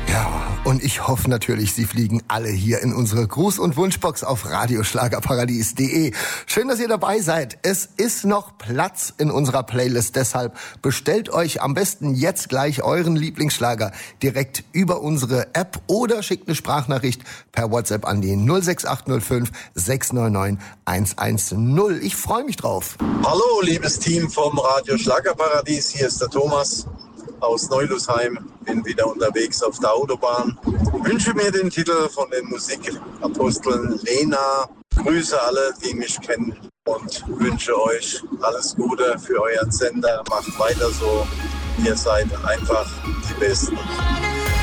Ja, und ich hoffe natürlich, Sie fliegen alle hier in unsere Gruß- und Wunschbox auf radioschlagerparadies.de. Schön, dass ihr dabei seid. Es ist noch Platz in unserer Playlist, deshalb bestellt euch am besten jetzt gleich euren Lieblingsschlager direkt über unsere App oder schickt eine Sprachnachricht per WhatsApp an die 06805 699 110. Ich freue mich drauf. Hallo, liebes Team vom Radio Schlagerparadies. Hier ist der Thomas aus Neulusheim. Bin wieder unterwegs auf der Autobahn. Wünsche mir den Titel von den Musikaposteln Lena. Grüße alle, die mich kennen und wünsche euch alles Gute für euren Sender. Macht weiter so. Ihr seid einfach die Besten.